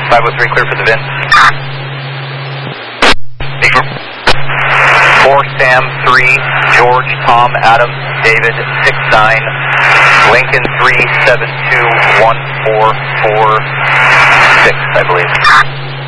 503, clear for the VIN. 4 Sam 3, George, Tom, Adam, David 69, Lincoln 3721446, I believe.